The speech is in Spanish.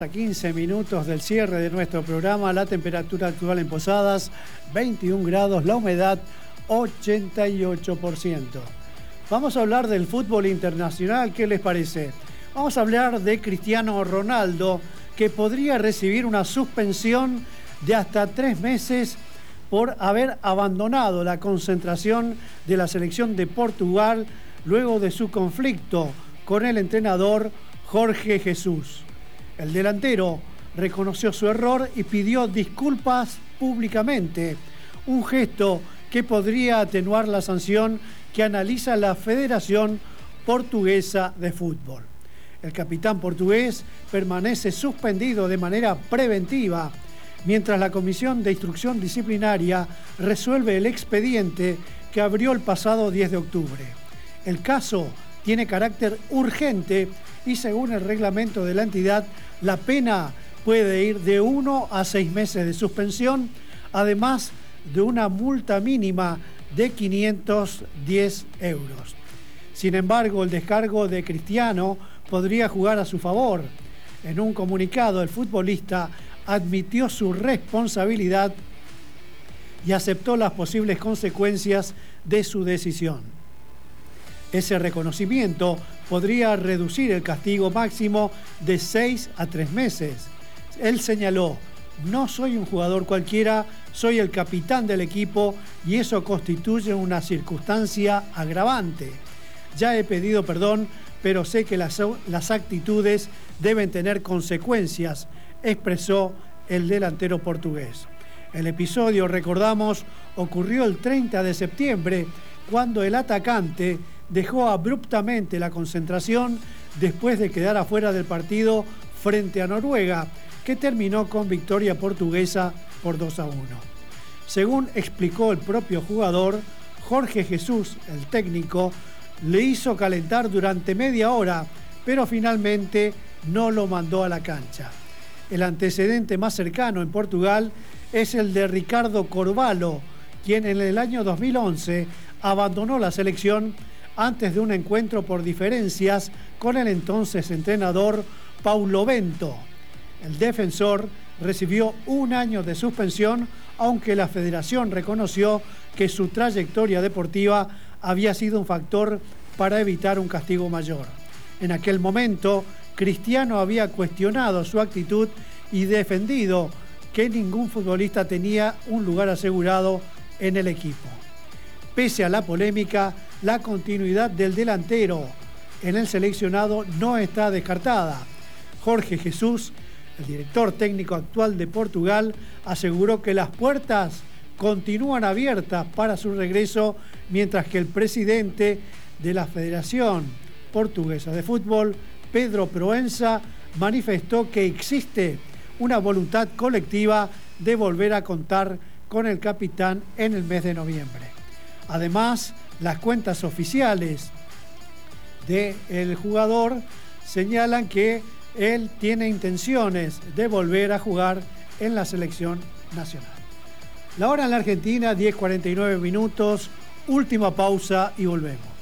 A 15 minutos del cierre de nuestro programa, la temperatura actual en Posadas, 21 grados, la humedad 88%. Vamos a hablar del fútbol internacional, ¿qué les parece? Vamos a hablar de Cristiano Ronaldo, que podría recibir una suspensión de hasta 3 meses por haber abandonado la concentración de la selección de Portugal luego de su conflicto con el entrenador Jorge Jesús. El delantero reconoció su error y pidió disculpas públicamente, un gesto que podría atenuar la sanción que analiza la Federación Portuguesa de Fútbol. El capitán portugués permanece suspendido de manera preventiva, mientras la Comisión de Instrucción Disciplinaria resuelve el expediente que abrió el pasado 10 de octubre. El caso tiene carácter urgente y según el reglamento de la entidad, la pena puede ir de 1 a 6 meses de suspensión, además de una multa mínima de 510 euros. Sin embargo, el descargo de Cristiano podría jugar a su favor. En un comunicado, el futbolista admitió su responsabilidad y aceptó las posibles consecuencias de su decisión. Ese reconocimiento podría reducir el castigo máximo de 6 a 3 meses. Él señaló: no soy un jugador cualquiera, soy el capitán del equipo y eso constituye una circunstancia agravante. Ya he pedido perdón, pero sé que las actitudes deben tener consecuencias, expresó el delantero portugués. El episodio, recordamos, ocurrió el 30 de septiembre, cuando el atacante dejó abruptamente la concentración después de quedar afuera del partido frente a Noruega, que terminó con victoria portuguesa por 2-1. Según explicó el propio jugador, Jorge Jesús, el técnico, le hizo calentar durante media hora, pero finalmente no lo mandó a la cancha. El antecedente más cercano en Portugal es el de Ricardo Carvalho, quien en el año 2011 abandonó la selección antes de un encuentro por diferencias con el entonces entrenador Paulo Bento. El defensor recibió 1 año de suspensión, aunque la federación reconoció que su trayectoria deportiva había sido un factor para evitar un castigo mayor. En aquel momento, Cristiano había cuestionado su actitud y defendido que ningún futbolista tenía un lugar asegurado en el equipo. Pese a la polémica, la continuidad del delantero en el seleccionado no está descartada. Jorge Jesús, el director técnico actual de Portugal, aseguró que las puertas continúan abiertas para su regreso, mientras que el presidente de la Federación Portuguesa de Fútbol, Pedro Proença, manifestó que existe una voluntad colectiva de volver a contar con el capitán en el mes de noviembre. Además, las cuentas oficiales del jugador señalan que él tiene intenciones de volver a jugar en la selección nacional. La hora en la Argentina, 10:49 minutos, última pausa y volvemos.